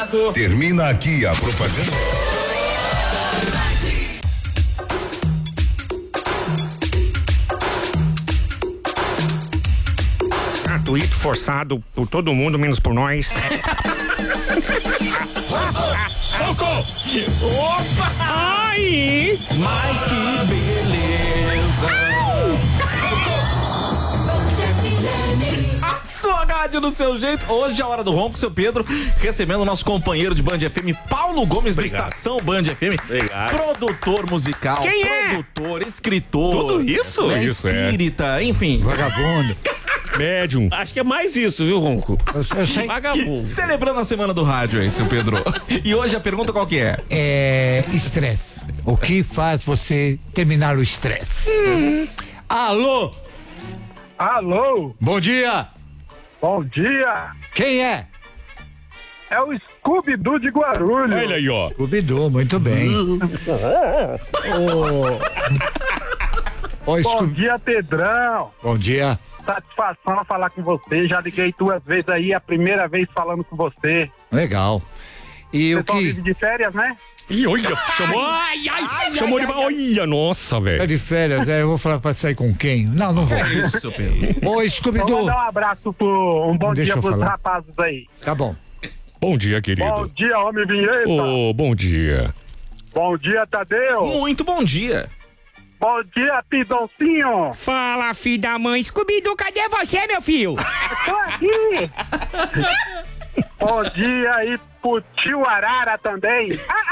Termina aqui a propaganda. Gratuito, forçado por todo mundo, menos por nós. Opa! Ai! Mas que beleza! A sua rádio do seu jeito. Hoje é a hora do ronco, seu Pedro, recebendo o nosso companheiro de Band FM, Paulo Gomes, do Estação Band FM. Obrigado. Produtor musical, Quem é? produtor, escritor. Tudo isso? Né, Isso, espírita, enfim. Vagabundo. Médium. Acho que é mais isso, viu, Ronco? Eu sei. Vagabundo. Celebrando a semana do rádio aí, seu Pedro. E hoje a pergunta qual que é? É estresse. O que faz você terminar o estresse? Alô? Alô, Bom dia. bom dia. Quem é? É o Scooby-Doo de Guarulhos. Olha aí, ó. Scooby-Doo, muito bem. Ô, Bom Scooby. dia, Pedrão. Bom dia. Satisfação falar com você. Já liguei 2 vezes aí, a primeira vez falando com você. Legal. E o Você só vive que? de férias, né? Ih, olha, chamou. Chamou de. Olha, nossa, Tá velho. de férias, eu vou falar pra sair com quem? Não, não vou. É isso, seu Pedro. Ô, Vou Scooby-Doo. mandar um abraço um bom Deixa dia eu pros falar. rapazes aí. Tá bom. Bom dia, Bom querido. dia, homem vinheta. Ô, bom dia. Bom dia, Tadeu. Muito bom dia. Bom dia, Pidoncinho. Fala, filho da mãe. Scooby-Doo, cadê você, meu filho? Tô aqui. Bom dia aí pro tio Arara também.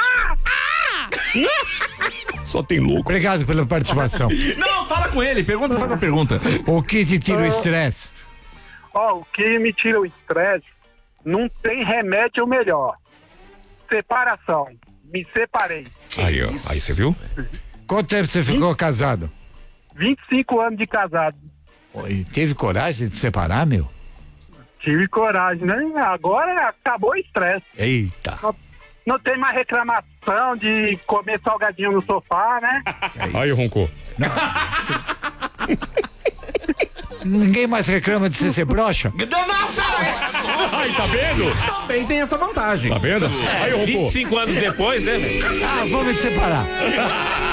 Só tem louco. Obrigado pela participação. Não, fala com ele. Faz a pergunta. O que te tira o estresse? Ó, o que me tira o estresse, não tem remédio melhor. Separação. Me separei. Aí, ó. Aí, você viu? Quanto tempo você ficou casado? 25 anos de casado. Oi, teve coragem de separar, meu? Tive coragem, né? Agora acabou o estresse. Eita. Não tem mais reclamação de comer salgadinho no sofá, né? Aí, roncou. Ninguém mais reclama de você ser broxa? Ai, tá vendo? Também tem essa vantagem. Tá vendo? Aí, roncou. 25 anos depois, né, velho? Ah, vamos separar.